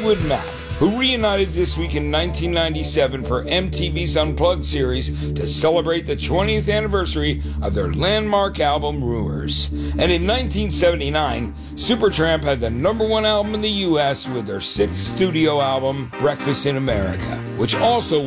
Fleetwood Mac, who reunited this week in 1997 for MTV's Unplugged series to celebrate the 20th anniversary of their landmark album, Rumors. And in 1979, Supertramp had the #1 album in the U.S. with their 6th studio album, Breakfast in America, which also